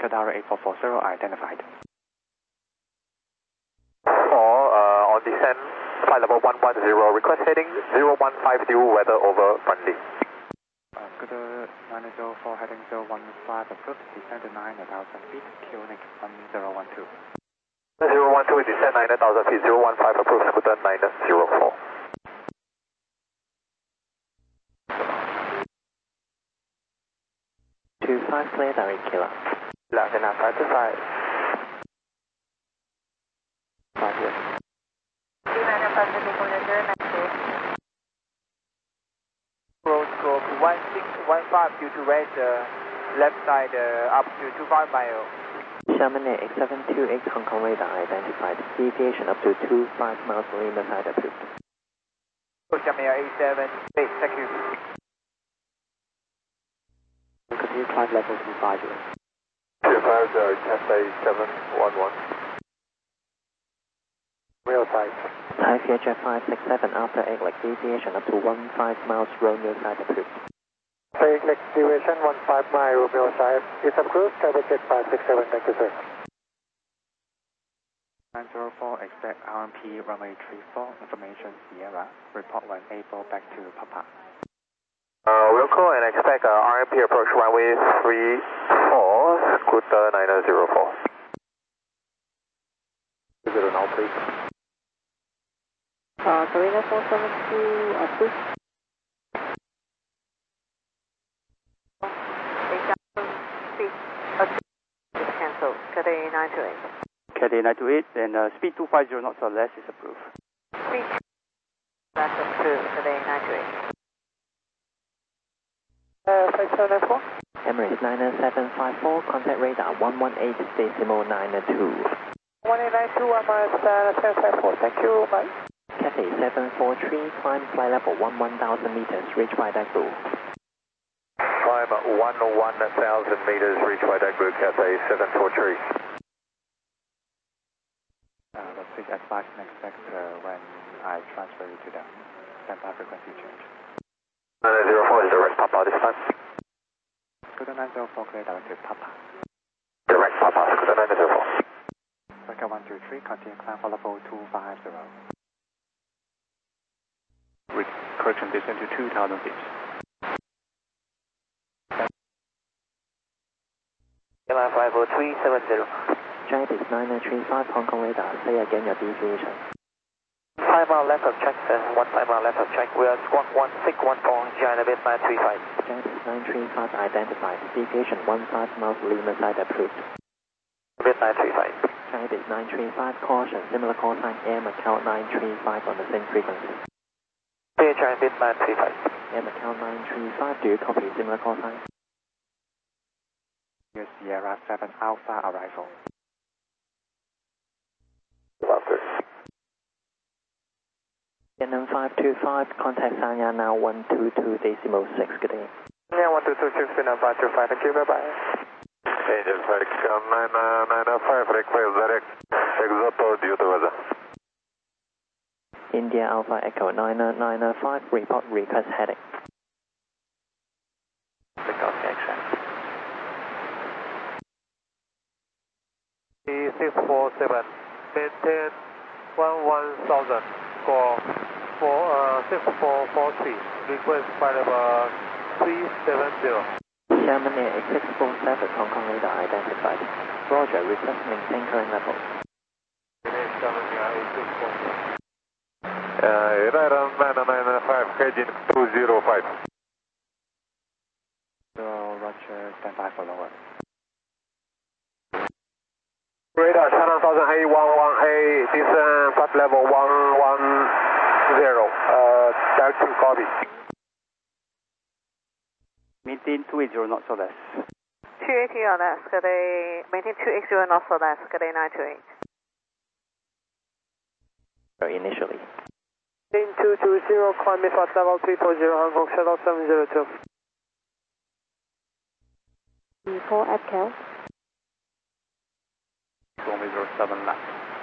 Tower 8440 identified. On descent, flight level 110, request heading 0150, weather over friendly. Scooter 904 heading 015 approved, descend to 9,000 feet, QNX 1012. 012, descend 9,000 feet, 015 approved, scooter 904. Two 5 clear direct killer. Left and 525. 5 here. 2905 Road scope 1615 due to rest left side up to 25 miles. Xiamen Air X728 Hong Kong radar identified. Deviation up to 25 miles lima side approved. Xiamen Air 878, thank you. Continue climb level 250. 250, Cathay 711. Real side. Thai Jet 567 after Egg deviation up to 15 miles Romeo side approved. Egg deviation 15 mile Romeo side is approved. Cathay Jet 567, thank you sir. 904, expect RMP runway 34, information Sierra, report when able back to Papa. We'll call and expect RMP approach runway 34, scooter 904. Is it an all please? Karina 472 approved. 8,000 feet approved. Cancel. Cathay 928. Cathay 928 and speed 250 knots or less is approved. Speed that's approved. Cathay 928. 5794. Emirates 90754, contact radar 118.92. 1892, Emirates 754, thank you, bye. Cathay 743, climb flight level 11,000 meters, reach by Dagbu. Climb 11,000 meters, reach by Dagbu, Cathay 743. Please advise next sector when I transfer you to them. Standby frequency change. 904 is direct Papa this time. Scooter 904 clear direct to Papa. Direct Papa, scooter 904. Record 123, continue climb for level 250. Correction descend to 2,000 feet. Airline 50370. Giant is 935 Hong Kong radar, say again your deviation. 5 mile left of track, 1 5 mile left of track. We are squawk 1614, Giant bit 935. Giant is 935 identified, deviation 15 miles lima side approved. Bit 935. Giant is 935, caution, similar call sign Air Macau 935 on the same frequency. Clear Giant bit 935. Air Macau 935, do you copy similar call sign? Here's Sierra 7 Alpha arrival. After. Vietnam 525, contact Sanya now 122.6, good day. Yeah, 122, Vietnam 525, thank you, bye-bye. Angel Flight 995, request direct Exoto due to weather. India Alpha Echo 995, report request heading. Record action. 647, maintain 11,000, score 6443, request flight level 370. Xiamen Air X647 Hong Kong radar identified. Roger, request maintain current level. Radar 995, heading 205. So Roger, standby for lower. Radar 7000A11A, descent flight level 110, direct to copy. Maintain 280 knots or less. 280 or less. Cathay maintain 280 knots or less. Cathay 928. Initially. 220, climb flight level 340, Hong Kong Shuttle 702. E4 at Cal. Runway 07 left.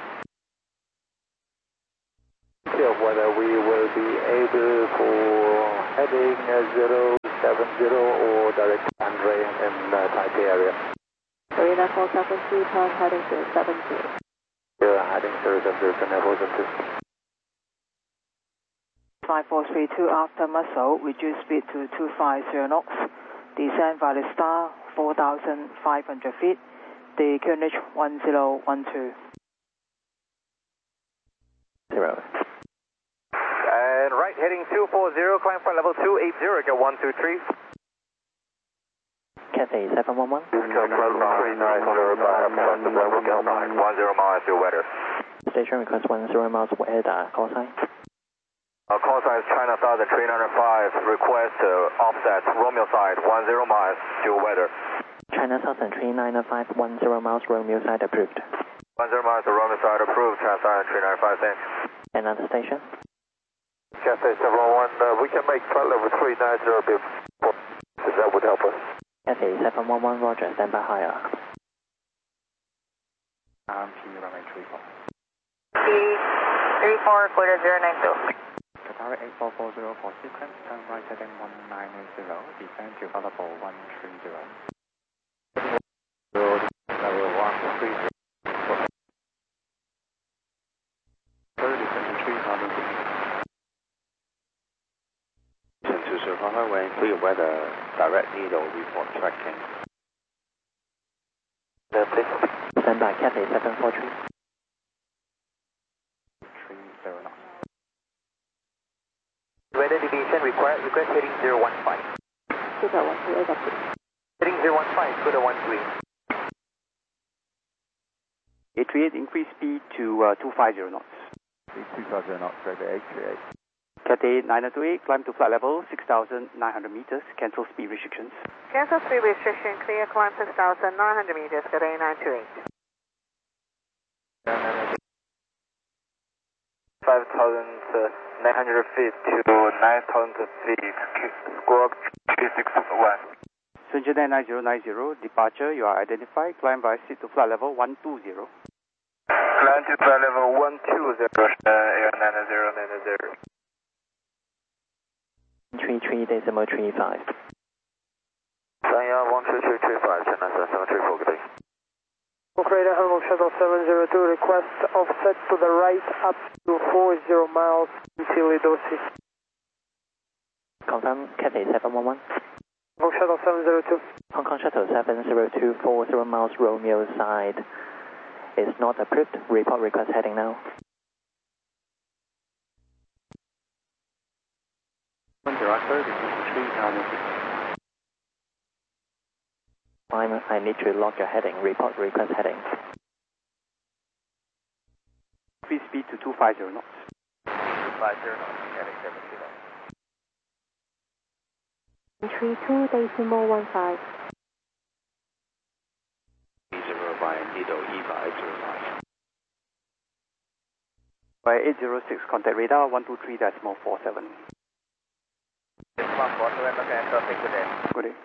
Whether we will be able for heading 070 or direct Andre in Taipei area. Marina 472, turn heading 070. Heading 070, turn level 72. 5432 after Muscle, reduce speed to 250 knots. Descend Valley Star 4,500 feet. The QNH 1012. 0. And right, heading 240, climb flight level 280, get 123. Cathay 711. Discount flight level 390 by approximate level 10 miles to weather. Station request 10 miles weather, call sign. Call sign is China Southern 305, request offset Romeo side 10 miles to weather. China Southern 395, 10 miles Romeo side approved. 10 miles to Romeo side approved, China Southern 395, thanks. Another station? Cathay 711, we can make flight level 390 before, if that would help us. Cathay 711, roger, stand by higher. RMP runway 34. 34, clear to 092. Qatar 8440 for sequence, turn right heading 1980, descend to level 130. Level 130. to Surfing Highway, clear weather, direct needle report tracking. Stand by Cathay 743. 30 knots. Weather deviation required, request heading 015. 2.128 approved. Heading 015, Cuda 13. 838, increase speed to 250 knots. 250 knots, Dragon 838. Cathay 9028, climb to flight level 6,900 meters, cancel speed restrictions. Cancel speed restriction, clear climb 6,900 meters, Cathay 928. 5,900 feet to 9,000 feet, squawk 361. Sunja 9090, departure, you are identified, climb by seat to flight level 120. Climb to flight level 120, air 9090. 33.35. Sanya 13335, China 734, good day. Operator Hong Kong Shuttle 702, request offset to the right up to 40 miles until Idosi. Confirm Cathay 711. Hong Kong Shuttle 702. Hong Kong Shuttle 702, 40 miles Romeo side is not approved. Report request heading now. I need to log your heading. Report request heading. Increase speed to 250 knots. 250 knots, heading 70. 32.15. 0 by needle E by 809. By 806, contact radar 123.47. Good day.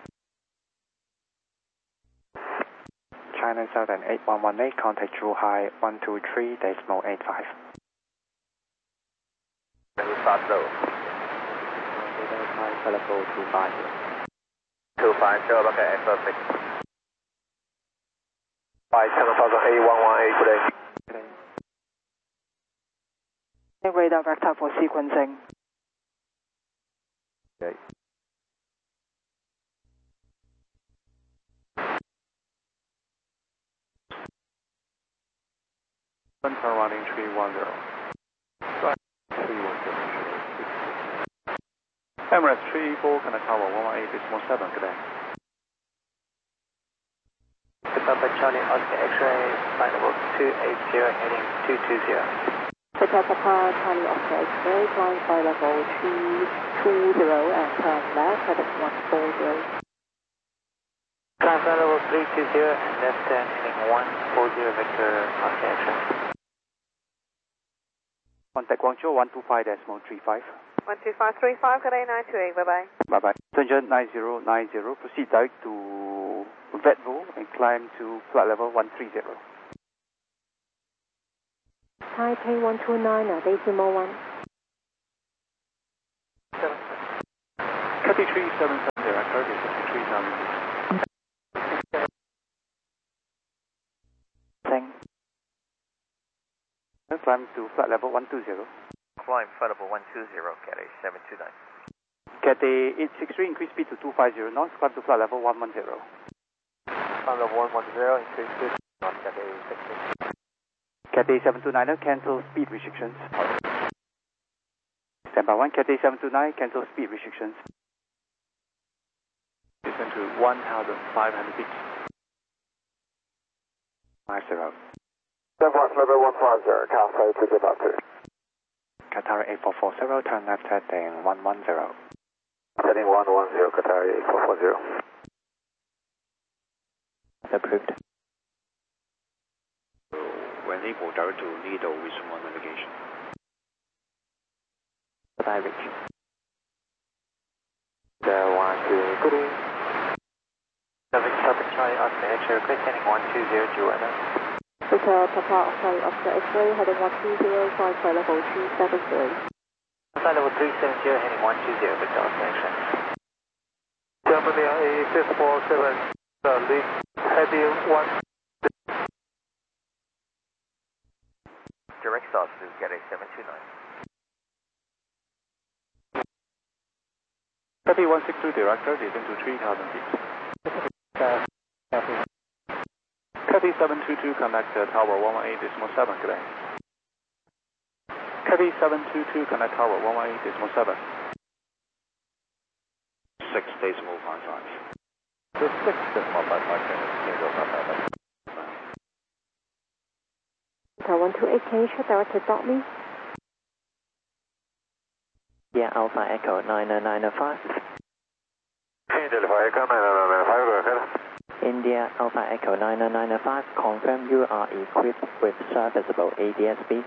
China Southern 8118, contact Zhuhai 123.85. Start low. Level 250. 250, okay, perfect. 57,818, good day. Take radar vector for sequencing. Okay. Surrounding 310. 310. Emirates 34, Kanakawa 118.7, good day. Papa Charlie Oscar X-ray, flight level 280, heading 220. Papa Charlie Oscar X-ray, climb flight level 220 and turn left, heading 140. Climb flight level 320 and left turn heading 140 Victor Oscar X-ray. Contact Guangzhou 125.35. 12535, Cathay 928, bye-bye. Bye-bye. Sunja 9090, proceed direct to Vetvo and climb to flight level 130. Taipei 129, decimal 1. Cathay 377, direct target 53,000 feet. climb to flight level 120. Climb flight level 120, Cathay 729. Cathay 863, increase speed to 250 knots, climb to flight level 110. Climb level 110, increase speed on Cathay 6. Cathay 729, cancel speed restrictions. Standby 1, Cathay 729, cancel speed restrictions. Descend to 1,500 feet. 50. Denmark level 150, Cathay 252. Qatar 8440, turn left heading 110. Heading 110, Qatar 8440. Approved. When able, direct to Lido with one navigation. Bye Rich. There 1 2 good. Traffic Charlie Oscar X-ray request heading 120 Joanna. Hotel Papa Charlie Oscar X-ray heading 120, flight flight level 370. Flight level 370 heading 120 Hotel Oscar X-ray. Germany A647, link heading 1. Direct south to Cathay 729. Cathay 162, director, descend to 3,000 feet. Cathay 722, connect tower 118.7, good day. Cathay 722, connect tower 118.7. 6.55. 6.55. Hotel 128, can you check direct to dot me? Yeah, Alpha Echo 9905. Delta Echo 9995, go ahead. India Alpha Echo 9995, confirm you are equipped with serviceable ADS-B.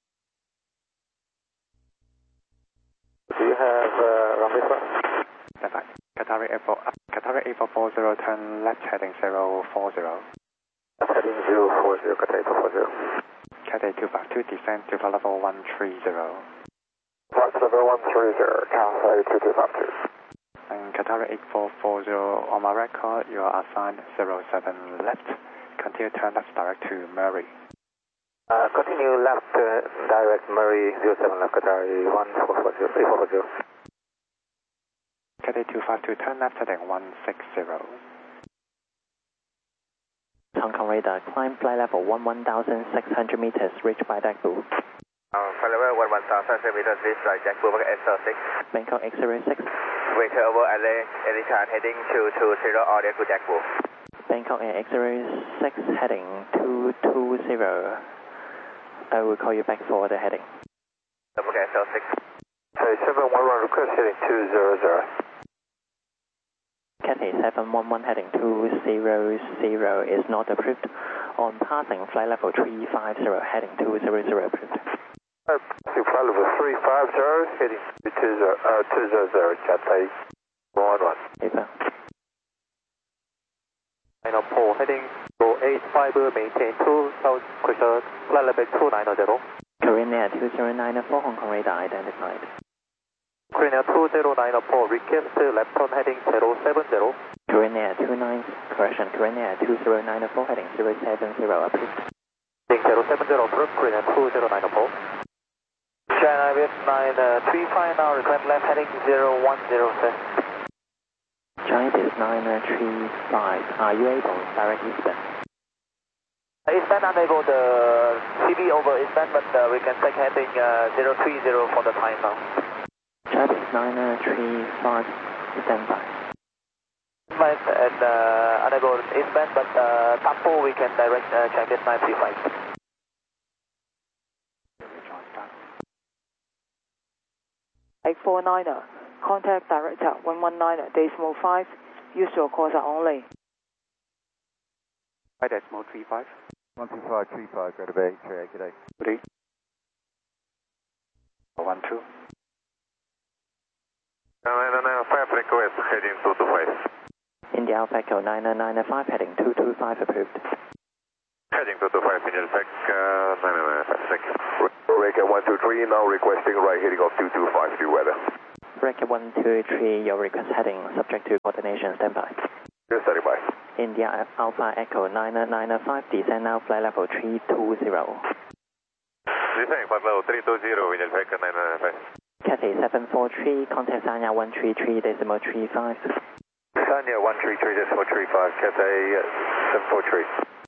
Do you have runway for? Standby. Qatar 8440, turn left heading 040. Heading 040, Cathay 240. Cathay 252, descend to flight level 130. Flight level 130, Cathay 2252. And Qatar 8440, on my record, you are assigned 07 left. Continue turn left direct to Murray. Continue left direct Murray 07 left, Qatar 8440. Cathay 252, turn left heading 160. Hong Kong radar, climb flight level 1,600 meters, reach by deck blue. Flight level 1,600 meters, reach by deck blue, SL6. Bangkok X-ray 6. Wait over anytime heading 220, audio to deck blue. Bangkok Air X-ray 6, heading 220. I will call you back for the heading. SL6. Cathay 711, request heading 200. Cathay 711 heading 200 is not approved. On passing flight level 350 heading 200 approved. Passing flight level 350 heading 200, Cathay 111. Paper. Final pole heading 085, maintain 2,000 pressure, flight level 290. Korean Air 2094, Hong Kong radar identified. Korean Air 2094, request left turn heading 070. Korean Air Korean Air 2094 heading 070 approved. Heading 070 approved, Korean Air 2094. China Vietnam 35 now, reclaim left heading 010, sir. China 935, are you able direct eastbound? Eastbound unable the CB over eastbound, but we can take heading 030 for the time now. China 935, standby. Eastbound and unable eastbound, but Tampo we can direct China 935. $849er, contact director 119.5, use your caller only. 5.35. 12535, go to Bay, good day. Good day. 12. 995, request heading 225. India Alpha Echo 9995 heading 225 approved. Heading 225, Indian Tech 995, thank you. Racket 123, now requesting right heading of 225 due weather. Bracket 123, your request heading subject to coordination, standby. Yes, standing by. India Alpha Echo 9995, descend now flight level 320. descending flight level 320, wind factor 995. Cathay 743, contact Sanya 133.35. Sanya 133.35, Cathay 743.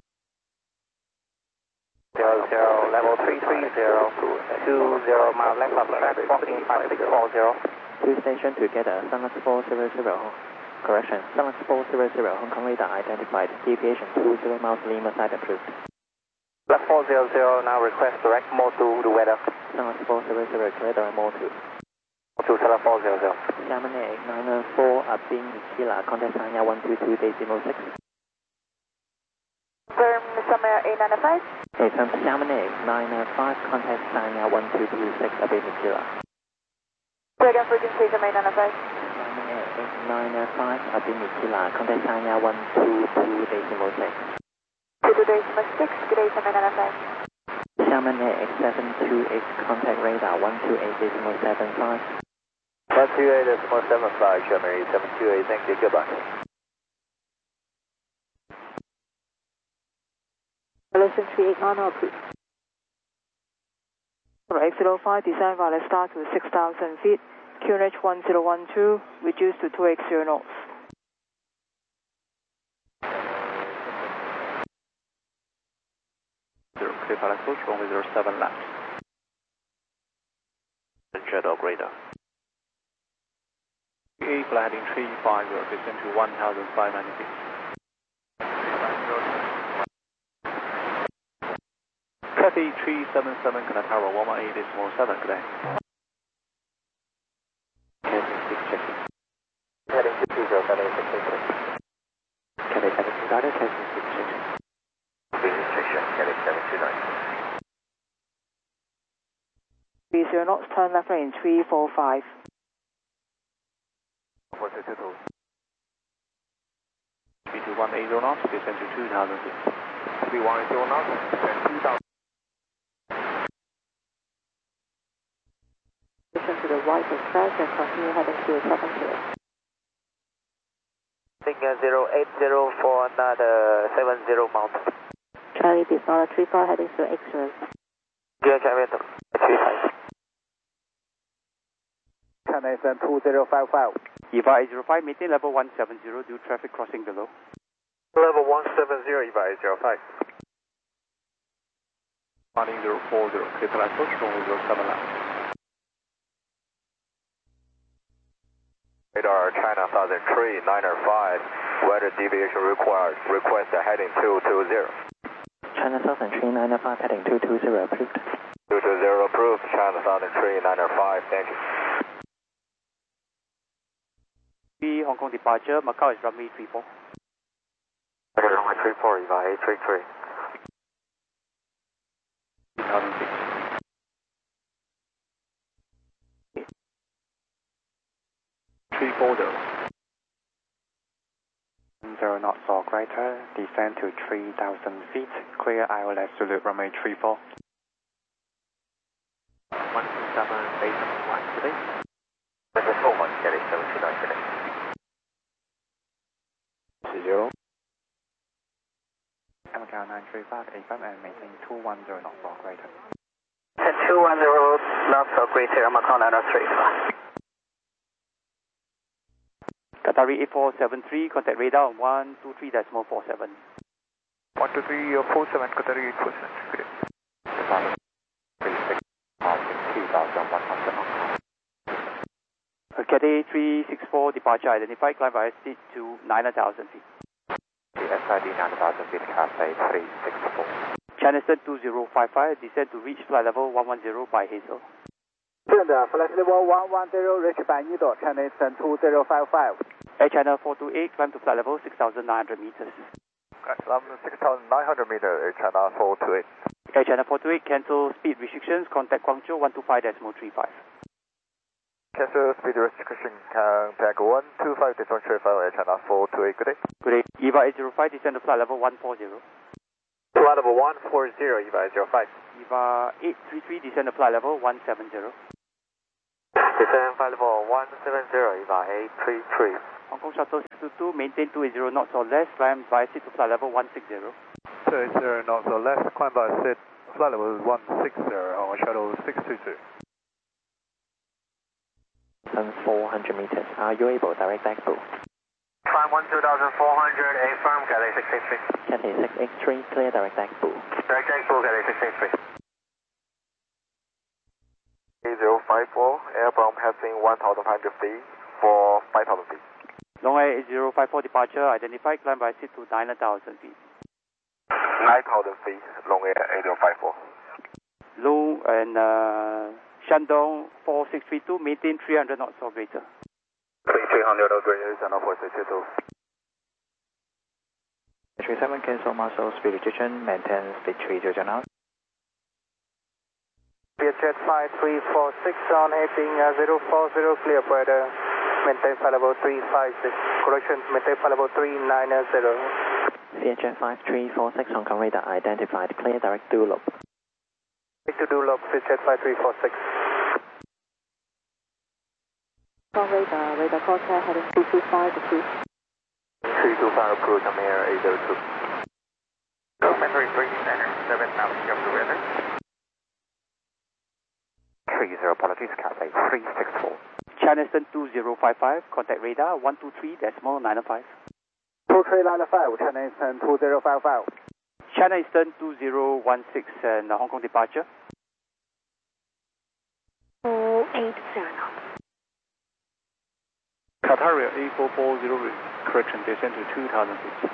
00, level 330, 20 miles left of traffic, walking 5640. Two station together, Sunlux 400. Correction, Sunlux 400, Hong Kong radar identified, deviation 20 miles Lima side approved. Black 400, now request direct mode to the weather. Sunlux 400, clear direct mode to. To Sala 400. Xiamen Air 904, Abin Kila, contact Sanya 122.06. Firm Summer A905. From Xiamen Air 905, contact Sanya 1226, Abin Kila. Dragon frequency Summer A905. 905, Abin Kila, contact Sanya 122.06. 22.6, good day Summer A905. Xiamen Air 728, contact radar 128.75. 128.75, Xiamen 728, thank you, goodbye. Relation 389 approved. X05, descend via star to 6,000 feet. QNH 1012, reduced to 280 knots. Clear for approach, runway 07 left. Jet dog radar. A flight heading 350, descend to 1,500 feet. Cathay 377, connect tower 118.7, good day. Cathay 6 checking. Heading to 20, Cathay 6 Cathay 7 started, Cathay 6 checking. Restriction, Cathay 729. 30 knots, turn left lane 345. 1222. 3180 knots, descend to 2,000 feet. 3180 knots, descend 2,000. To the right of track and continue heading to 70. Think 080 for another 70 mount. Charlie, this is not a 35 heading to X-ray. Gear Charlie 35. China 2055. EVA 805, maintain level 170, due traffic crossing below. Level 170, EVA 805. Running 040, clear for approach, runway 07 left. Radar China 1003, 905, weather deviation required, request a heading 220. China Southern 3905, heading 220, approved. 220 approved, China 1003, 905, thank you. Hong Kong departure, Macau is runway 34. Okay, runway 34, EVA 833. 2006. 340. 0 knots or greater, descend to 3,000 feet, clear ILS Zulu runway 34. 127, base 1 today. Number 41, Cathay 729 today. 0. MCAL 935, affirm and maintain 210 knots or greater. 210 knots or greater, Macau 935. Qatari 8473, contact radar 123.47. 12347, Qatari 8473, good day. Departure 36, 2,100. Cathay 364, departure identified, climb via seat to 9,000 feet. SID 9,000 feet, Cathay 364. China 2055, descend to reach flight level 110 by Hazel. Flight level 110, reach by Nido, China 2055. Air China 428, climb to flight level 6,900 meters. Climb 6,900 meters, Air China 428. Air China 428, cancel speed restrictions, contact Guangzhou 125.35. Cancel speed restriction, contact 125.35, Air China 428, good day. Good day. EVA 805, descend to flight level 140. Flight level 140, EVA 805. EVA 833, descend to flight level 170. Descend flight level 170, EVA 833. Hong Kong Shuttle 622, maintain 280 knots or less, climb via seat to flight level 160. 280 knots or less, climb by seat flight level 160, shuttle 622. 400 meters. Are you able direct backbow? Climb 12,400, A firm, Cathay 683. Cathay 683, clear direct backbow. Direct backbow, Cathay 683. 8054, airborne passing 1,500 feet for 5,000 feet. Long Air 8054 departure identified, climb by seat to 9,000 feet. 9,000 feet, Long Air 8054. Low and Shandong 4632, maintain 300 knots or greater. 300 or greater, channel 4632. 37 cancel muscle speed reduction, maintain speed 30 knots. Jet 5346 on heading 040, clear operator. Maintain flight level 356. Correction, maintain flight level 390. Jet 5346 Hong Kong radar identified, clear direct dual loop. To do loop, Jet 5346. Hong Kong radar contact heading 325 approach. 325 approach, I'm here 802. Commentary 397, now up to weather. 30, apologies, Cathay 364. China Eastern 2055, contact radar 123.905. 2395, China Eastern 2055. China Eastern 2016 and Hong Kong departure. 480 knots. Qatar 8440, correction, descend to 2,000 feet.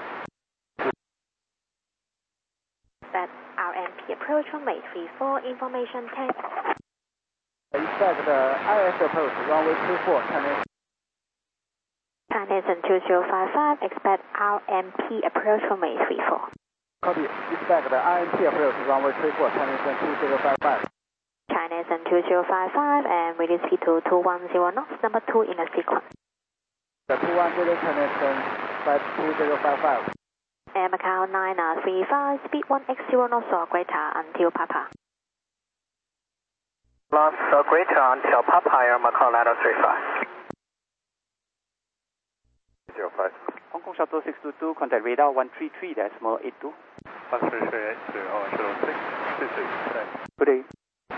That RMP approach from 834, information 10. Expect IS approach, runway 24, China. China Eastern 2055, expect RMP approach from 834. Copy, expect IMP approach, runway 24, China Eastern 2055. China Eastern 2055 and release speed to 210 knots, number 2 in the sequence. The 210 China Eastern 2055. Air Macau 935, speed 1x0 knots or greater until Papa. Lost greater until Papa, Air Macau 935. 05. Hong Kong Shuttle 622, contact radar 133.82. 13380, shuttle 622. Good day.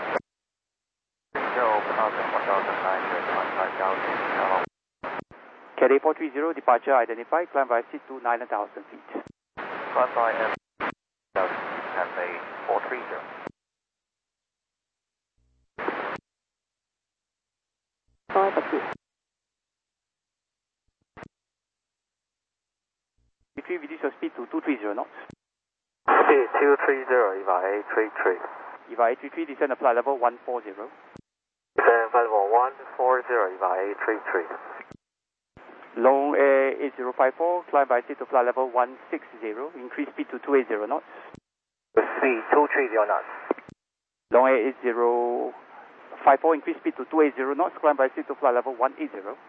Cathay 430, departure identified, climb by seat to 9,000 feet. Fly M. Cathay 430. Reduce your speed to 230 knots. Speed 230, EVA 833. EVA 833, descend to flight level 140. Descend flight level 140, EVA 833. Long Air 8054, climb by seat to flight level 160, increase speed to 280 knots. Speed 230 knots. Long Air 8054, increase speed to 280 knots, climb by seat to flight level 180.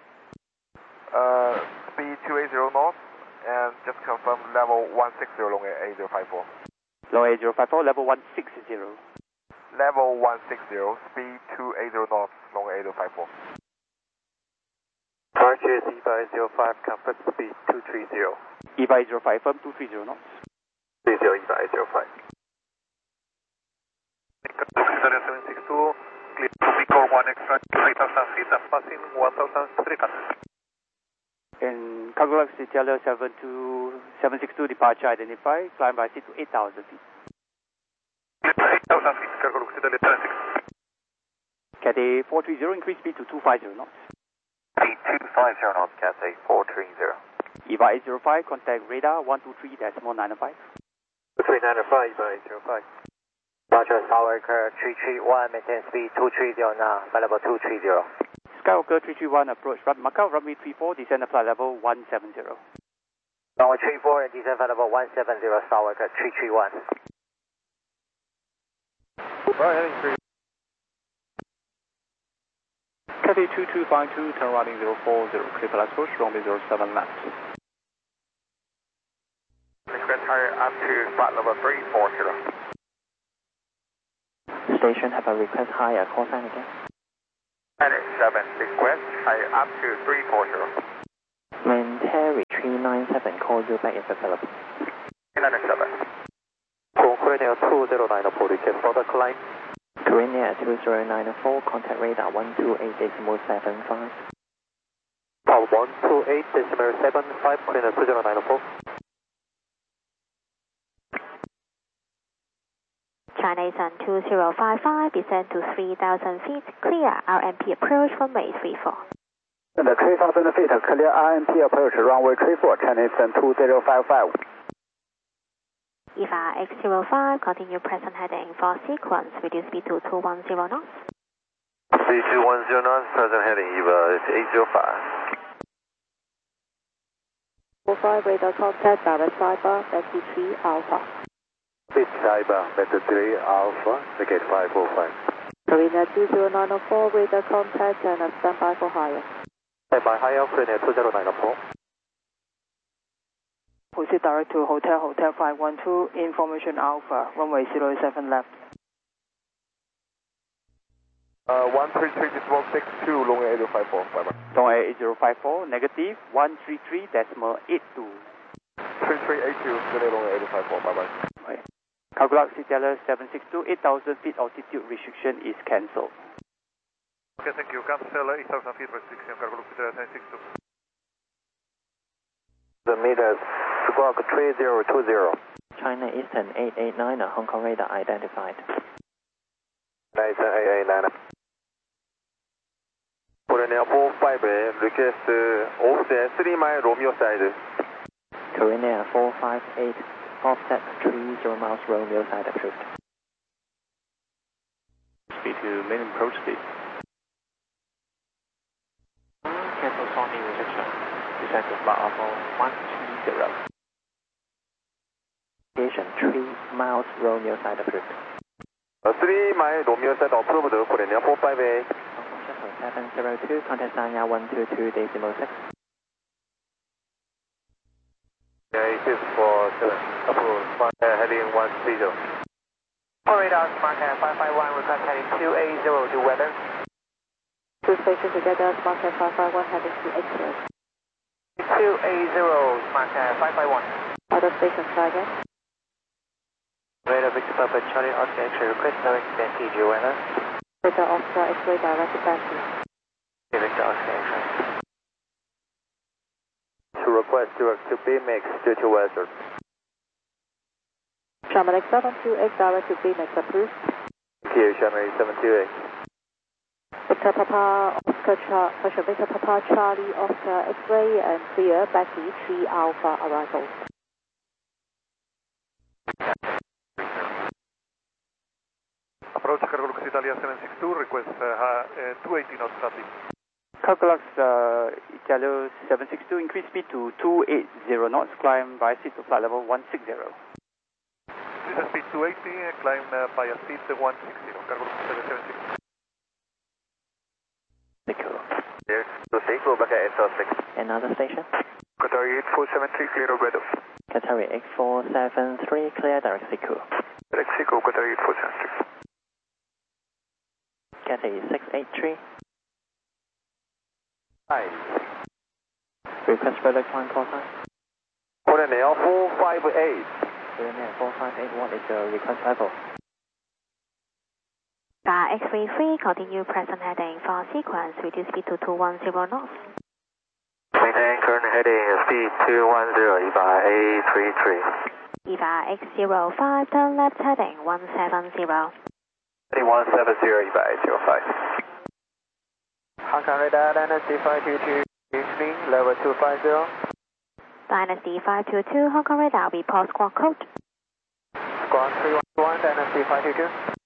Speed 280 knots, and just confirm level 160, Long Air 8054. Long Air 8054, level 160. Level 160, speed 280 knots, Long Air 8054. Departure EVA 05, comfort speed 230. EVA 05, firm 230 knots. 30, EVA 05. 762, clear to Vicor 1 extra 3,000 feet and passing 1,300. In Cargo Galaxy Teller 762, departure identified, climb by seat to 8,000 feet. 8,000 feet, Cargo Galaxy Teller 76. Cathay 430, increase speed to 250 knots. Speed 250 knots, Cathay 430. EVA 805, contact radar 123.905. 395, EVA 805. Roger, Skywalker 331, maintain speed 230 now, flight level 230. Skywalker 331, approach Macau, runway 34, descend to flight level 170. Runway 34 and descend flight level 170, Skywalker 331. Right, Cathay 2252, turn routing 040, clear for last approach, runway 07 left. Request higher up to flight level 340. Station have a request higher, call sign again. 97, request higher up to 340. Terry 397, call you back if available. 397. Hong Kong Korean Air 2094, request for the climb. Korean Air 2094, contact radar 128.75. Power 128.75, Korean Air 2094. China Eastern 2055, descend to 3,000 feet, clear RMP approach runway 34. The 3,000 feet, clear RMP approach runway 34, China Eastern 2055. EVA X05, continue present heading for sequence, reduce speed to 210 knots. Speed 210 knots, present heading, EVA is 805. 45 radar contact, direct sidebar, Becky 3 Alpha. Speed sidebar, Beta 3 Alpha, negate 545. Korean 20904, radar contact and a standby for higher. Standby higher, Korean 20904. Proceed direct to Hotel 512, information Alpha, runway 07 left. 133.62, long air 8054, bye-bye. Long air 8054, negative 133.82. 3382, good long air 8054, bye-bye. Okay. Calculus CTLR 762, 8,000 feet altitude restriction is cancelled. Okay, thank you. Cancel 8,000 feet restriction, Calculus CTLR 762. The meters, squawk 3020. China Eastern 889, Hong Kong radar identified. Nice 889. Korean Air 45, request offset 3 mile Romeo side. Korean Air 458, offset 30 miles Romeo side approved. Speed to main approach speed. Cancel Sony rejection. Descend to flight level 130. Station 3 miles Romeo side approved. 3 mile Romeo side approved, Korean Air 458. 702, contact Sanya 122.6. Yeah, 8647, approved, heading 130. All radar, Mark 551, request heading 280 to weather. Two stations together, Mark 551, heading to X-ray. 280, Mark 551. Other stations, try again. Radar Victor Papa Charlie, Oscar X-ray, request direct to TG weather. Victor Oscar X-ray, directed back to Victor Oscar X-ray. To request direct to BMX due to weather. Sherman X728, direct to BMX approved. Thank you, Sherman X728. Victor Papa Oscar, Victor Papa Charlie Oscar X-ray and clear Becky 3 Alpha arrival. Approach Calculus Italia 762, request 280 knots traffic. Calculus Italia 762, increase speed to 280 knots, climb by seat to flight level 160. This is speed 280, climb by a speed 160, Calculus Italia 762. Secure. Here, to Seiko, back at SL6. Another station. Qatari 8473, clear of weather. Qatari 8473, clear direct secure. Direct Seiko, Qatari 8473. Cathay 683. Hi. Request further climb call sign. Korean Air 458. Korean Air 458, what is your request level? Bar X33, continue present heading for sequence, reduce speed to 210 knots. Maintain current heading, speed 210, EVA A33. EVA X05, turn left heading 170. Heading 170, EVA A05. Hong Kong radar, Dynasty 522, evening, level 250. Dynasty 522, Hong Kong radar, report squawk code. Squawk 311, Dynasty 522.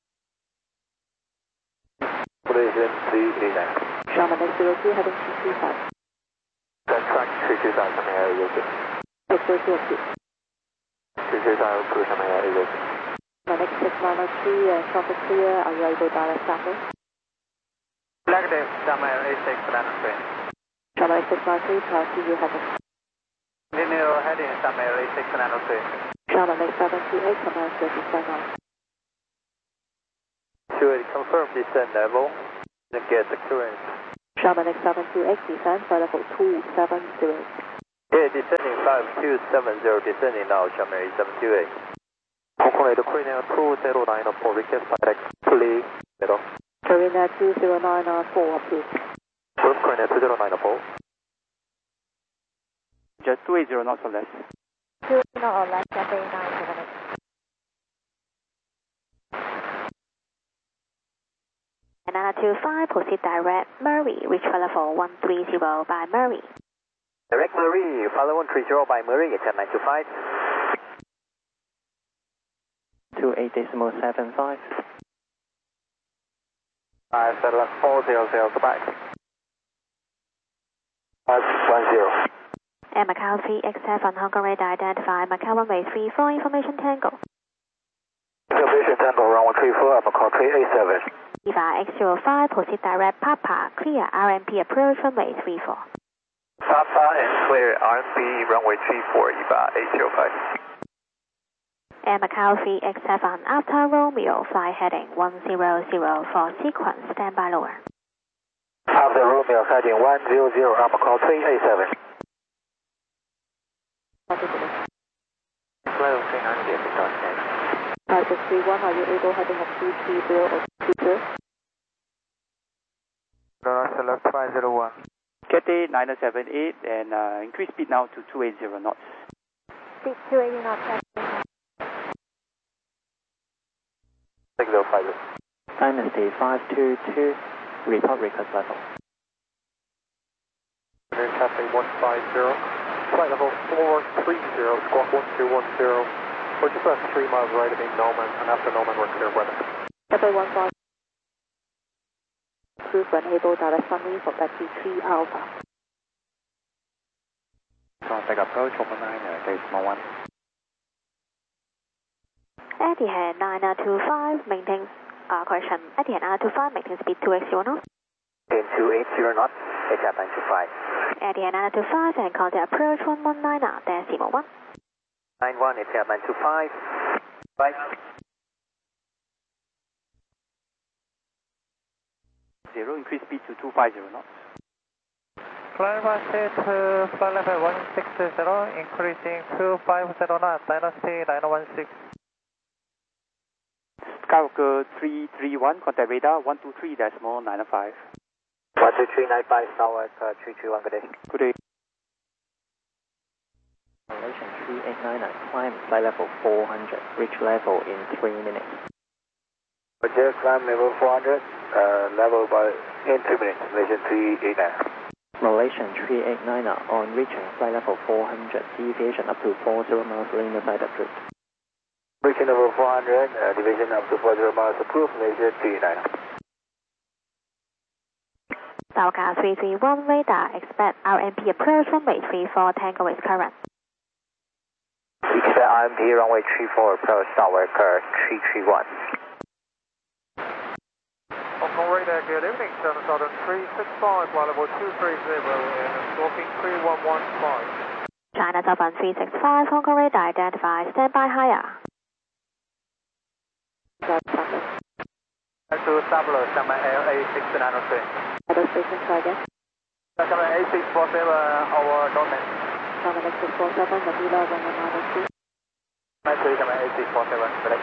Collision 389. Sherman X02, heading 235. That track 325, something area is X02 approved. 325, approved, something area is Sherman X6903 and traffic clear, are you able to direct traffic? Negative, Sherman A6 Landing. Sherman X693, see you heading. Linear heading, Sherman A6 Landing. Sherman X728, command 37. Should confirm descent level and get the clearance. Sherman X728, descend for level 270. Yeah, descending 5270, descending now, Sherman A728. Concord Korean 2094, request direct, please, middle. Korean 2094, please. Group Korean 2094. Just 280 knots or less. 2 knots or less, Cathay 978. And 925, proceed direct, Murray, reach level 130 by Murray. Direct Murray, follow 130 by Murray, it's at 925. 28.75. 5, settle 400, goodbye. 510. And Macau 3X7, Hong Kong radar identify Macau runway 34, information Tango. Information Tango, runway 34, Macau 387. Eva X05, proceed direct Papa, clear RMP approach runway 34. Papa and clear RMP runway 34, Eva 805. And Macau 3X7, after Romeo, fly heading 100 for sequence, standby lower. After Romeo, heading 100, Macau 387. Level 300, start check. 5631, are you able heading up 230 or 22? Select 501. Cathay 978 and increase speed now to 280 knots. Speed 280 knots, Signal 5. Dynasty 522, report request level. Cathay 150. Flight level 430, squawk 1210. We're just about 3 miles right of Norman, and after Norman we're clear weather. Cathay 15. Cruise when able direct sunway for taxi 3 Alpha. Contact approach 119, decimal 1. Etihad 925, maintain, correction, Etihad 925, maintain speed 280 knots. 280 knots, it's at 925. Etihad 925 and contact approach 119, decimal 1. 91, it's at 925. Bye. Increase speed to 250 knots. Climb to flight level 160, increasing 250 knots, Dynasty 916. Skywalker 331, contact radar 123.905. 12395, Skywalker 331, good day. Good day. Malaysian 3899, climb flight level 400, reach level in 3 minutes. Roger, climb level 400, level in 2 minutes, Malaysian 389. Malaysian 3899, on reaching flight level 400, deviation up to 40 miles, linear side approved. Reaching level 400, division up to 40 miles approved, Malaysian 389. Dalga 331 radar, expect RMP approach runway 34, Tango is current. Expect RMP runway 34, approach Skywalker 331. Hong Kong radar, good evening, China Southern 365, flight level 230 and stalking 3115. China Southern 365, Hong Kong radar identify, standby higher. To Stabler, Summer LA6903. Other station try again. Summer A647 over Norman. Summer 647, Manila 1192. Summer A647, select.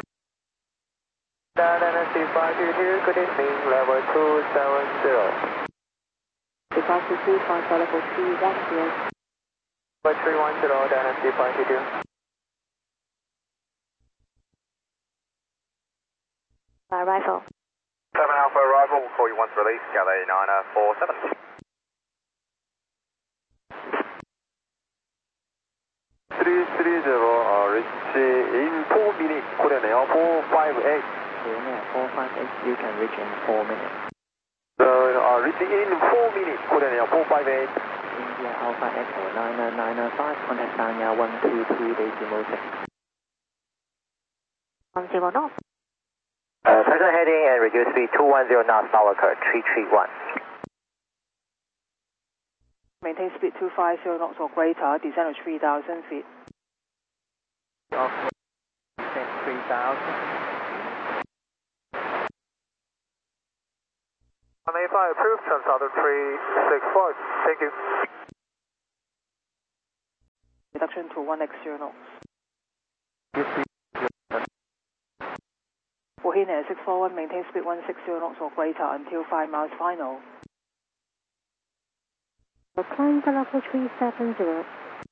Dynasty 522, good evening, level 270. 2522, flight level 310. 310, Dynasty 522. Arrival. 7 Alpha arrival, we'll call you once released, Cathay 947. 330, reach in 4 minutes, Korean Air 458. Korean 458, you can reach in 4 minutes. Reaching in 4 minutes, Korean Air 458. India Alpha Echo 995, contact Sanya 122.6. 10 knots. Present heading and reduce speed 210 knots, Skywalker 331. Maintain speed 250 knots or greater, descend to 3,000 feet. Descend 3,000. 185 approved, China Southern 365, thank you. Reduction to 1x0 knots. Begin at 641, maintain speed 160 knots or greater until 5 miles final. Climb for level 370.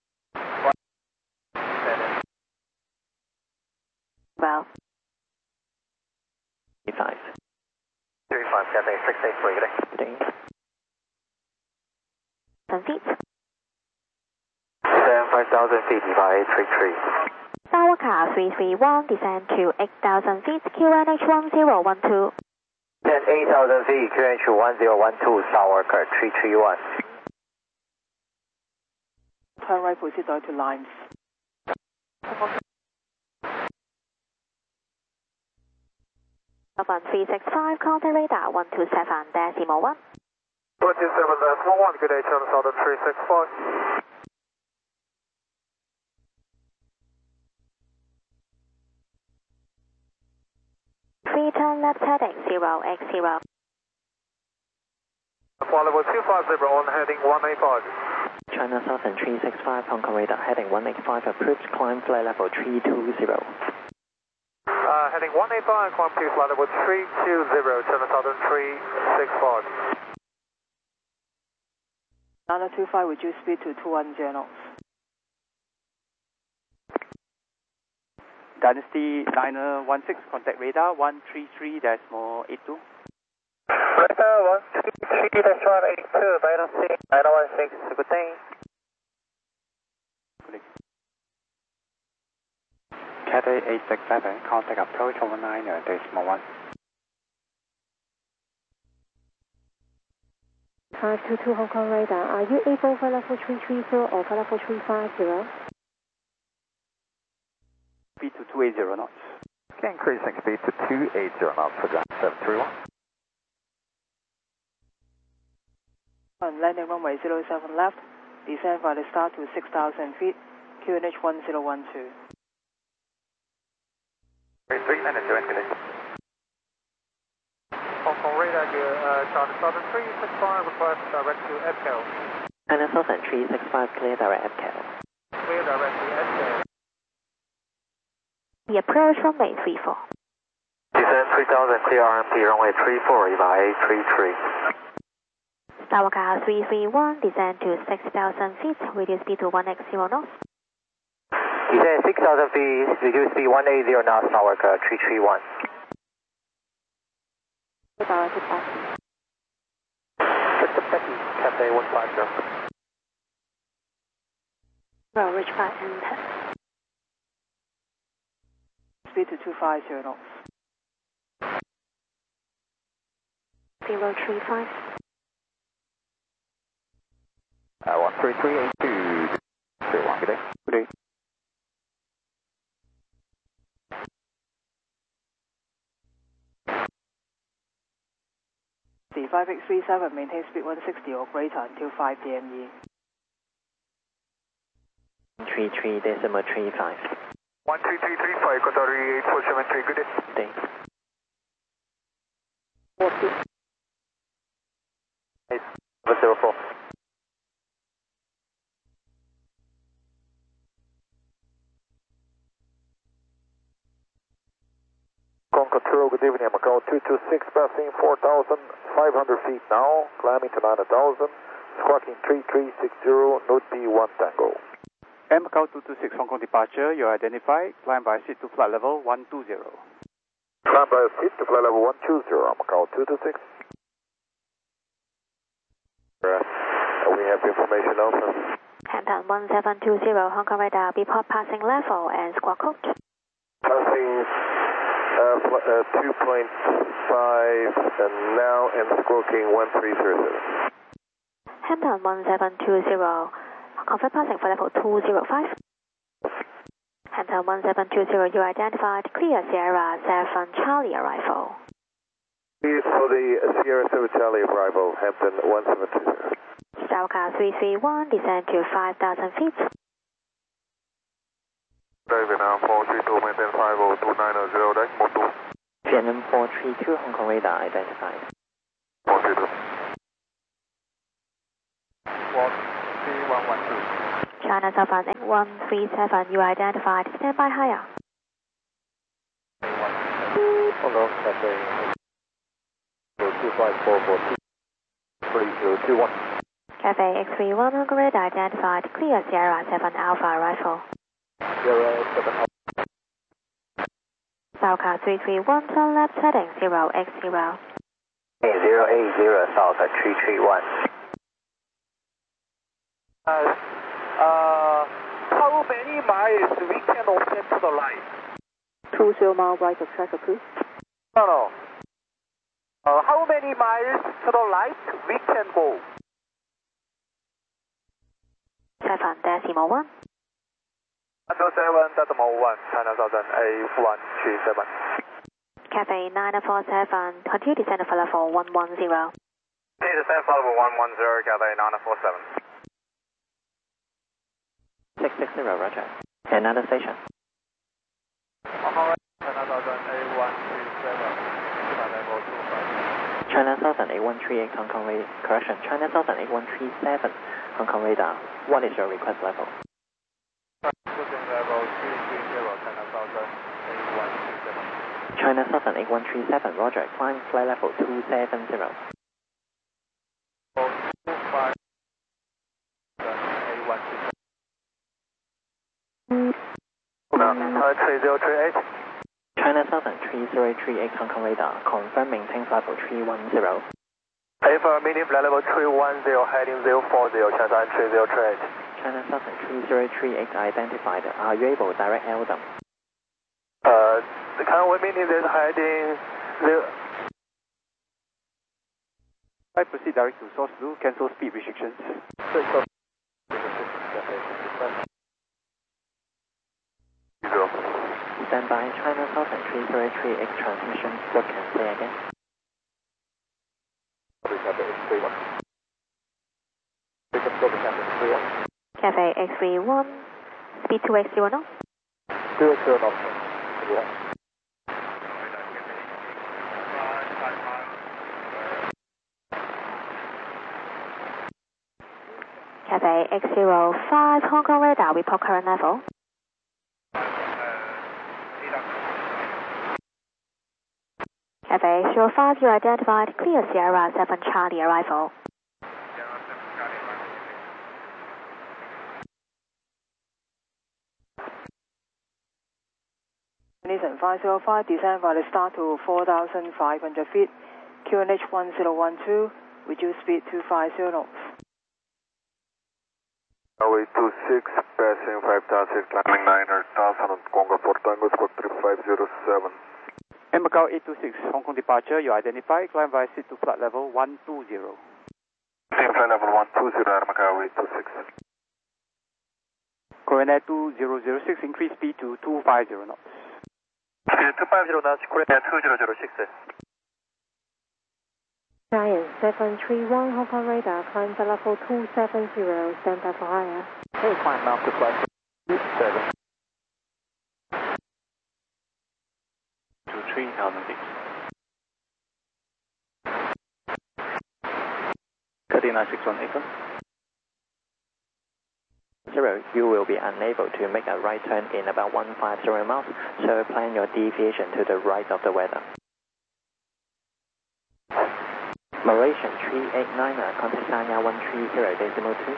Well. 35. 35, Cathay 683, good day. Good day. 10 feet. 5,000 feet, divide 833. Tower car 331, descend to 8,000 feet, QNH 1012. Then 8,000 feet, QNH 1012, Tower car 331. Turn right, proceed to Limes. 365, contact radar 127.1. 127.1, good day, Channel Southern 365. Free turn left heading 080. Flight level 250 on heading 185. China Southern 365, Hong Kong radar heading 185, approach, climb flight level 320. Heading 185, climb to flight level 320, China Southern 365. Niner 25, reduce speed to 210 knots. Dynasty 916, contact radar 133.82. Radar 133.82, Dynasty 916, good day. Cathay 867, contact approach over 9.1. 522 Hong Kong radar, are you able for level 330 or for level 350? Speed to 280 knots. Okay, increasing speed to 280 knots for ground 731. On landing runway 07 left, descend via the start to 6,000 feet, QNH 1012. 39 good day. Hong Kong radar here, China Southern 365, request direct to EPCAL. China Southern 365, clear direct EPCAL. Clear direct to EPCAL. The approach runway 34. Descend 3000, clear RMP, runway 34, Eva 833. Tower car 331, descend to 6,000 feet, reduce speed to 180 knots. Descend 6,000 feet, reduce speed 180 knots, Tower car 331. Victor Becky, Cathay 150. Well, reach back and Speed to 250 knots. 035. 13382. 31, good day. Good day. C5837, maintain speed 160 or greater until 5 DME. 33.35. 13335, Qatari 8473, good day. Good day. 804. Control, good evening, Macau 226, passing 4,500 feet now, climbing to 9,000, squawking 3360, note B1 Tango. Air Macau 226, Hong Kong departure, you're identified, climb by seat to flight level 120. Climb by seat to flight level 120, Macau 226. We have information over. Hampton 1720, Hong Kong radar, report passing level and squawk code. Passing 2.5 and now and squawking 1307. Hampton 1720, confirm passing for level 205. Hampton 1720, you identified, clear Sierra 7 Charlie arrival. Please for the Sierra 7 Charlie arrival, Hampton 1720. Tower car 331, descend to 5,000 feet. David, 432, maintain 50290, mode 2. Vietnam 432, Hong Kong radar identified. 432. 13112. China Southern 137, you identified, stand by higher. Hong Kong, Cathay 25442 3021. Cathay X31 Hong Kong radar identified clear Sierra 7 Alpha arrival. Sierra 7 Alpha. Southcar 331 turn left heading 0x0. 080 South 331. How many miles we can offset to the right? 20 mile right of track approved. No. How many miles to the right we can go? 7.1. 7.1, China Southern A137. Cathay 947, continue descend for level 110. Descend for level 110, Cathay 947. 660, roger. Another station. China Southern A137, level 25. China Southern A138 Hong Kong radar. Correction, China Southern A137 Hong Kong radar. What is your request level? Cruising level 330, China Southern A137. China Southern A137, roger. Climb flight level 270. 25, A137. 3038. China Southern 3038 Hong Kong radar. Confirm maintain flight level 310. Affirm meeting flight level 310, heading 040, China Southern 3038. China Southern 3038 identified. Are you able to direct LDM? Can we meeting this heading 0... I proceed direct to source blue, cancel speed restrictions. Stand by, China Southern 3038 transmission. What can say again? Cathay X31, speed 2x0 knots. 2x0 knots. Cathay X05 Hong Kong radar, report current level. Cathay X05, you identified clear Sierra 7 Charlie arrival. Nissan 505, descend via the start to 4,500 feet. QNH 1012, reduce speed to 50 knots. Runway 26, passing 5,000, climbing 900,000, Congo 4 Tango, squawk 3507. And Macau 826, Hong Kong departure, you identify, climb via seat to flight level 120. Team flight level 120, Air Macau 826. Coronet 2006, increase speed to 250 knots. 250 knots, Coronet 2006. Giant 731 Hong Kong radar, climb to level 270, stand by for higher. Hey, climb mount to flight 27. 3000 feet. 39618. 0, you will be unable to make a right turn in about 150 miles, so plan your deviation to the right of the weather. Malaysian 389, contact Sanya 130.2.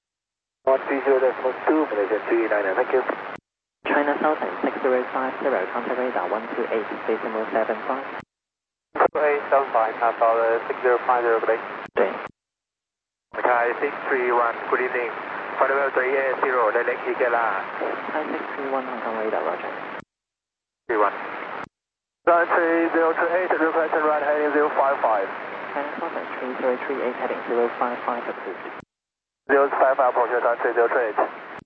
130.2, Malaysian 389, thank you. China Southern 6050, contact radar 128.75. 2875, China Southern 6050, good day. Okay. Mackay 631, good evening. Flight level 380, direct Igala. Hi 631 Hong Kong radar, roger. 31. Runway 3028, request right heading 055. China Southern 3038, heading 055 approved. 055, approach China 3038.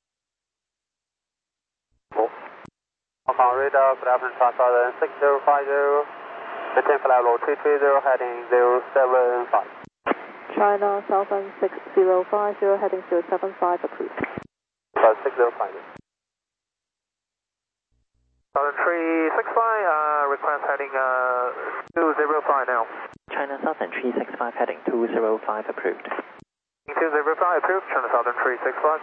Hong Kong radar, good afternoon, China Southern 6050. Maintain flight level 330, heading 075. China Southern 6050, heading 075, approved. 6050. Southern 365, request heading 205 now. China Southern 365, heading 205 approved. 205 approved, China Southern 365.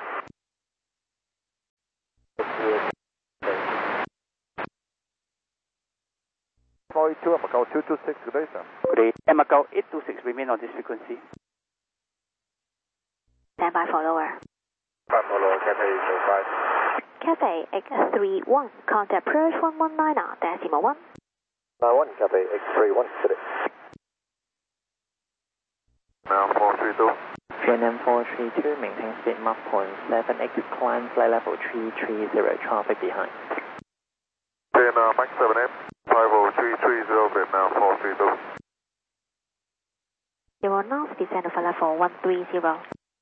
Macau 82 and Macau 226, good day, sir. Good day. And Macau 826, remain on this frequency. Stand by for lower. For lower, Cathay 805. Cathay X31, contact approach 119 decimal 1. 91, Cathay X31, today. Now 432. Vietnam 432, maintain speed Mach 0.7x, climb flight level 330, traffic behind. Then Mach 7M, 50330, Vietnam 432. 0 knots, descend to flight level 130.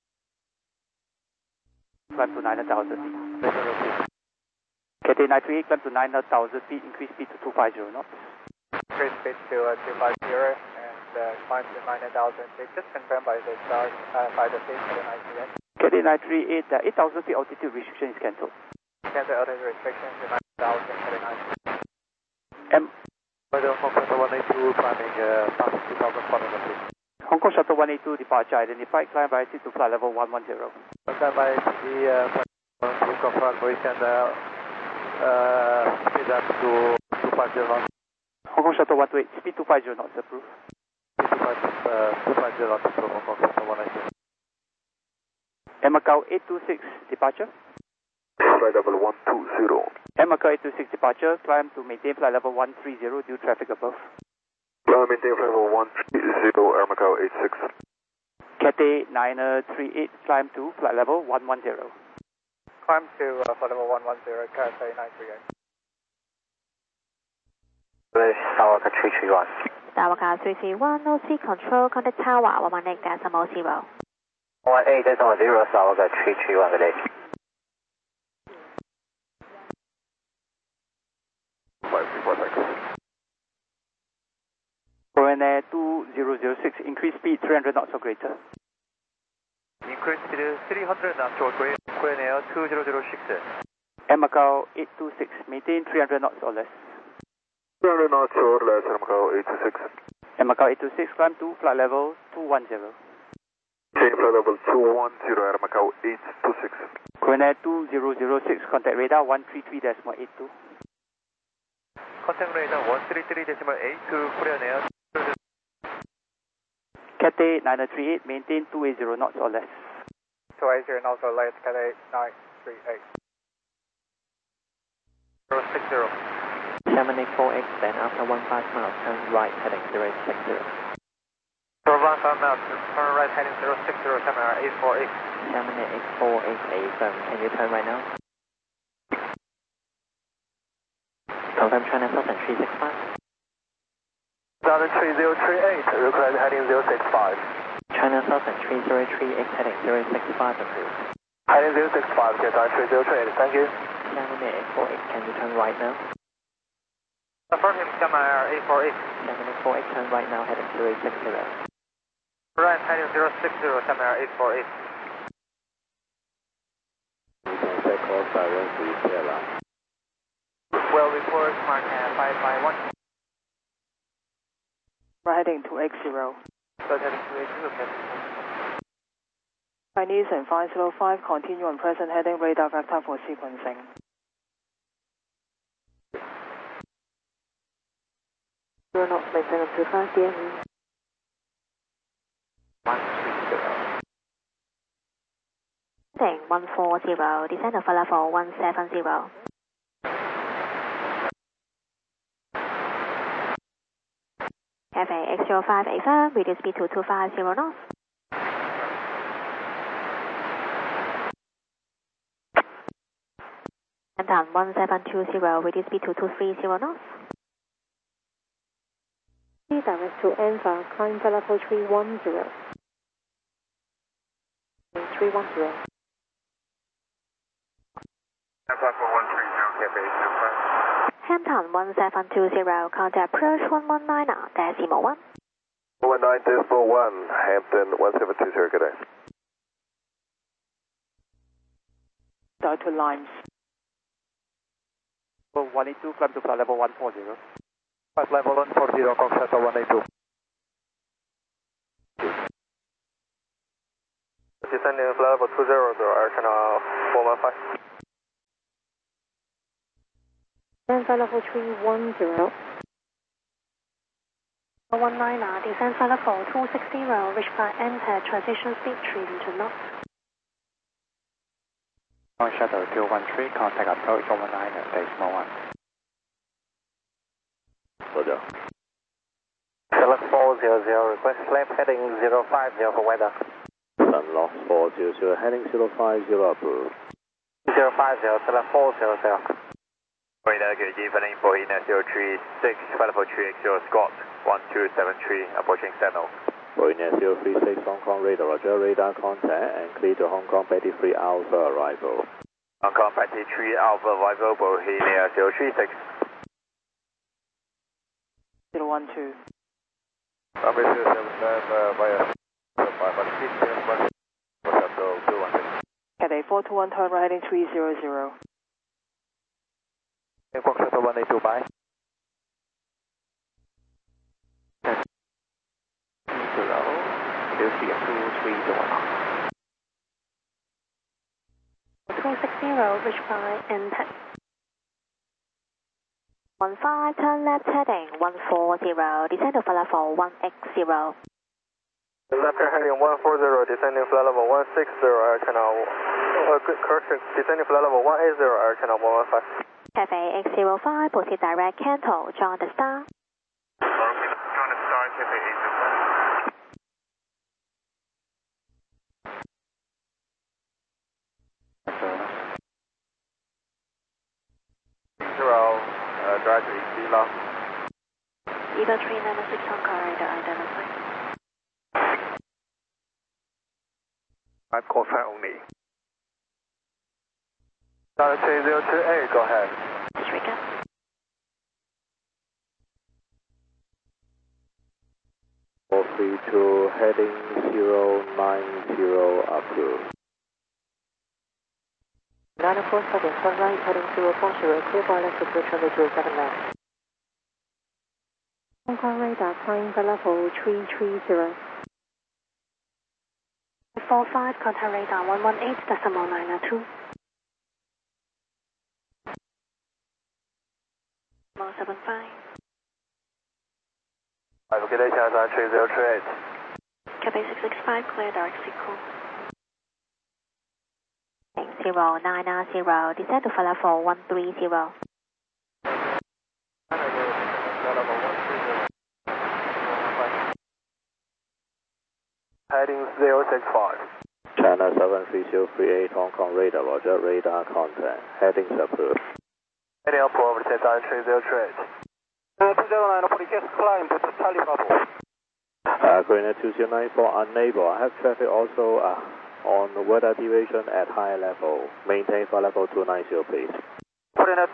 Climb to 9,000 feet. Cathay 938, climb to 9,000 feet, increase speed to 250 knots. Increase speed to 250 and climb to 9,000 feet. Just confirmed by the start, by the station of the 938. Cathay 938, 8,000 feet altitude restriction is cancelled. Cancel altitude restriction to 9,000 Cathay 938. M. Hong Kong Shuttle 182, climbing past 2,400 feet. Hong Kong Shuttle 182, departure identified, climb by seat to flight level 110. Stand by the you confirm we can speed up to 250 knots. Hong Kong Shuttle 128, speed 250 knots approved. 250 knots from Hong Kong Shuttle 182. And Macau 826, departure. Flight level 120. And Macau 826, departure, climb to maintain flight level 130 due traffic above. Maintain flight level 130, Air Macau 86. Cathay 938, climb to flight level 110. Climb to flight level 110, Cathay 938. Sawaka 331. Sawaka 331, no seat control, contact tower 118 decimal 0. 18 decimal 0, Sawaka 331, good day. Korean 2006, increase speed 300 knots or greater. Increase speed 300 knots or greater, Korean Air 2006. And Macau 826, maintain 300 knots or less. 300 knots or less, Air Macau 826. And Macau 826, climb to flight level 210. Change flight level 210, Air Macau 826. Korean 2006, contact radar 133.82. Contact radar 133.82, Korean Air. Cathay 938, maintain 280 knots or less. 280 knots or less, Cathay 938. 060. 784X, then after 15 miles, turn right heading 060. For 15 miles, turn right heading 060, Camera 84X. 784X, firm. Can you turn right now? Confirm China Southern 365. Southern 3038, request heading 065. China Southern 303X, heading 065, approved. Heading 065, Cathay 3038, thank you. 784X, can you turn right now? Confirm him, Camera 84X. 784X, turn right now, heading 060. Right heading 060, Camera 84X. Well, report Mark 551. Right heading to X0. Right heading to X0, okay. Chinese and 505, continue on present heading, radar vector for sequencing. You're not maintain up to 5 p.m. 130. Heading 140, descend to flight level 170. Cathay X05 firm, reduce speed to 250 knots. And down 1720, reduce speed to 230 knots. Direct to Enva, climb flight level 310. 310. Hampton 1720, contact approach 119 decimal 1. 19.1, Hampton 1720, good day. Start to lines. 182, climb to flight level 140. Flight level 140, Hong Kong Shuttle 182. Descending flight level 200, Air Channel 415. Then flight level 310. 19er, descend flight level 260, reach by enter, transition speed 3 knots. On shuttle 213, contact approach 19er, decimal 1. Roger. Sunlock 400, request climb heading 050 for weather. Sunlock 400, heading 050, approved. 050, Sunlock 400. Radar QG, heading for Ina 036, flight level 380, Scott 1273, approaching Sentinel. Boeing 036, Hong Kong radar, roger, radar contact, and clear to Hong Kong Betty 3 Alpha arrival. Hong Kong Betty 3 Alpha arrival, Boeing 036. 012. Runway 079 via 516, Shuttle 213. Cathay 421, turn right heading 300. Fox Shuttle 182, bye. We'll see a 230. 260, reach by impact. 15, turn left heading 140, descend to flight level 180. Left heading 140, descending flight level 160, air channel, correction, descending flight level 180, air channel 115. Cathay 805, proceed direct Canton, join the star. Join the star, Cathay 805. Drive to EC lock. Eva 396 on corridor identified. 5 call sign only. Dollar 3028, go ahead. Disregard. To heading 090, approved. 947, turn right heading 040, clear by left approach runway 27 left. Hong Kong radar, climb the level 330. 45, contact radar 118.902. 175. Good day, China 3038. Cathay 665, clear direct sequel. 090, descend to flight level 130. Heading 065. China 73038, Hong Kong radar, roger, radar contact. Headings approved. Heading approved, China 3038. 209, request climb to Charlie Bravo. Greener 2094, unable. I have traffic also on weather deviation at higher level. Maintain for level 290, please. Greener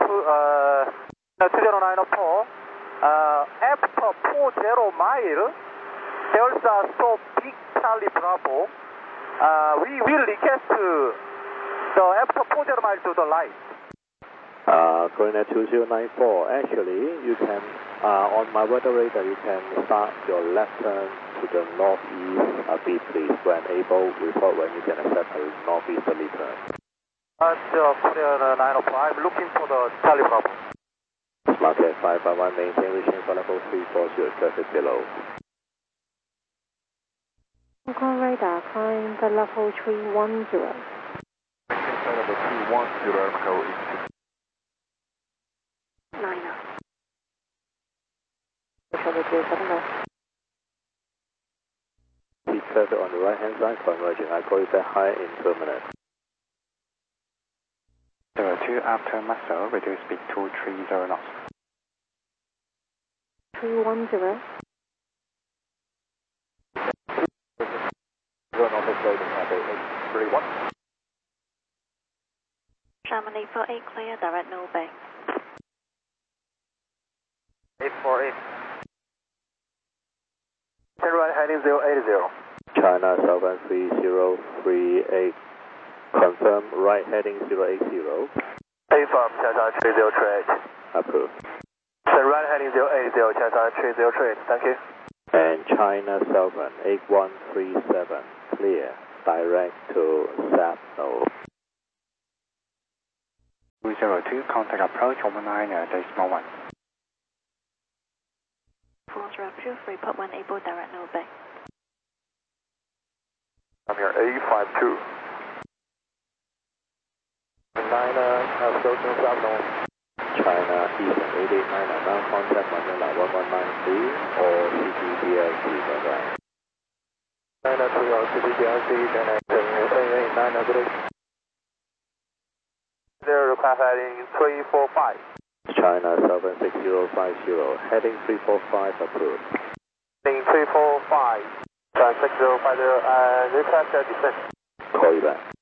2094, after 40 mile, there's a so big Charlie Bravo. We will request the after 40 mile to the right. Greener 2094, actually, you can, on my weather radar, you can start your left turn to the northeast a bit, please. When able, report when you can accept a northeasterly turn. Clear 904, I'm looking for the Charlie Bravo. Market 551, maintain reaching for level 340, traffic below. Hong Kong radar, climb the level 310. Level 310, go into 9er. Runway 27 left. see traffic on the right hand side converging. I call it back high in 2 minutes. 02 after muscle, reduce speed to 30 knots. 310. Germany 48, clear, direct no bay. 848. Turn right heading 080. China 73038. Confirm right heading 080. Affirm, China 3038. Approved. Turn right heading 080, China 3038. Thank you. And China 78137. Clear. Direct to Sapno. 202, contact approach 19 decimal 1. 43, approved. Report when able, direct no back. I'm here, A52. Approaching South China Eastern 889, now contact Manila 1193 or CTPLC, bye-bye. China 20 CTPLC, China 889, good day. There, request heading 345. China 76050, heading 345 approved. Heading 345, 6050, request descent. Call you back.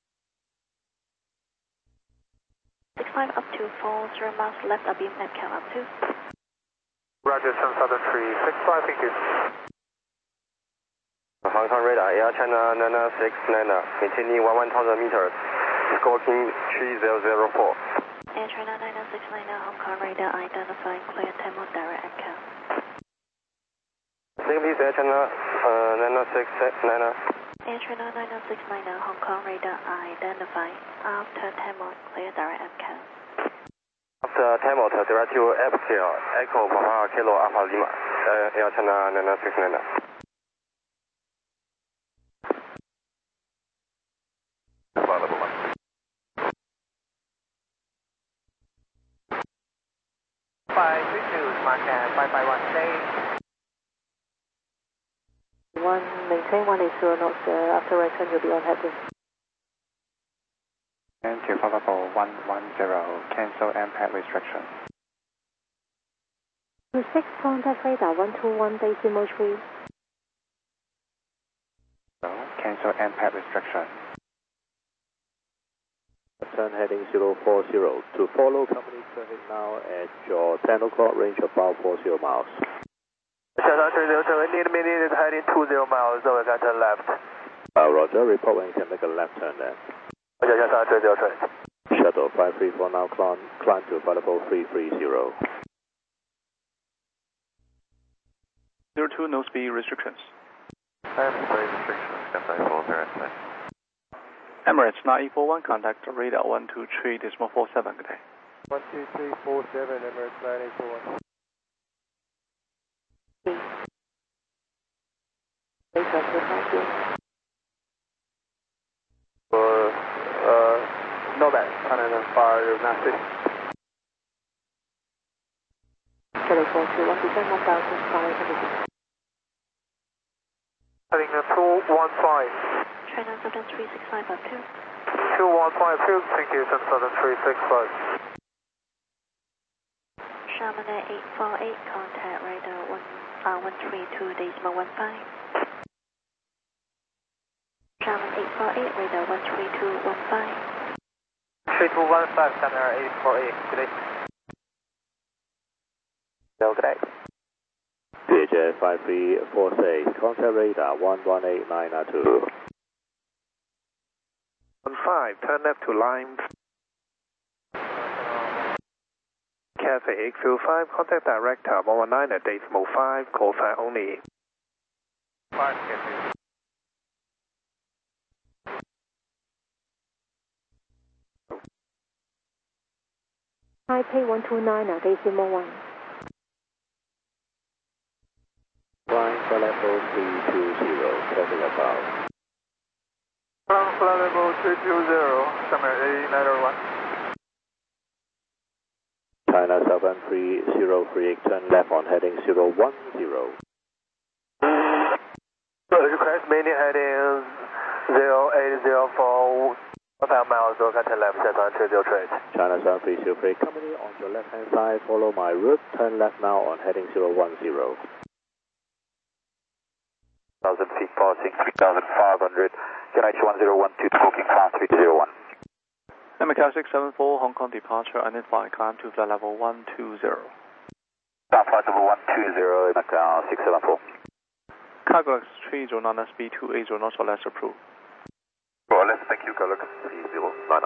65 up to 40 miles left, beam at count up to. Roger, Sun Southern 365, thank you. Hong Kong radar, Air China 969, maintaining 11,000 meters, scoring 3004. Air China 969, Hong Kong radar, identifying clear Tamil direct at count. Second piece, Air China 969. Air China 969, Hong Kong radar, identifying after Tamil, clear direct at count. After Tamil, direct to Epsilon, Echo Papa Kilo Alpha Lima, Air China 969. Maintain 180 knots, after right turn you'll be on heading. And to Volvo 110, cancel MPAD restriction. 26, contact radar 121 decimal 3. Cancel MPAD restriction. Turn heading 040 to follow company traffic now at your 10 o'clock range about 40 miles. Shuttle 307, need immediate heading 20 miles, over got to left. Roger, report when you can make a left turn then. Roger, Shuttle 307. Shuttle 534 now climb to available 330. 02, no speed restrictions. Speed restrictions, contact 407. Emirates 9841, contact radar 123.47, good day. 12347, Emirates 9841. No bad, 105, not 6. Kelly 421, descend 1,500. Heading 215. China 7365 up to. 215 approved, thank you, Sun Southern 365. Sharman 848, contact radar 132 decimal 15. Sharman 848, radar 13215. 3215, Center 848, good day. Good day. DHF 5346, contact radar 11892. 15, turn left to line. Cathay 805, contact director 119 at decimal 5, call sign only. 5, Cathay. Taipei 129 at decimal 1. Flying for level 320, traffic about. Flight level 320, Summer 891. China 73038, turn left on heading 010. Request mainly heading 0804, 1,000 miles, or got to left, set on 303. China 7303, company on your left hand side, follow my route, turn left now on heading 010. 1,000 feet, passing 3,500, United 1012 to booking class 301. Macau 674, Hong Kong departure, identifying climb to flight level 120. Flight level 120, Macau 674. Cargo X309, speed 280 knots or less approved. Or less, thank you, Cargo 309.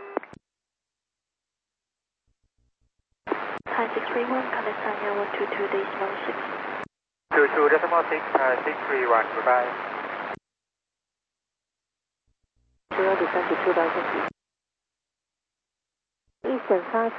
Thai 631, contact Sanya 122 decimal 6. 22 decimal 6, 631, goodbye. 0 descent to 2000 feet. Eastern 5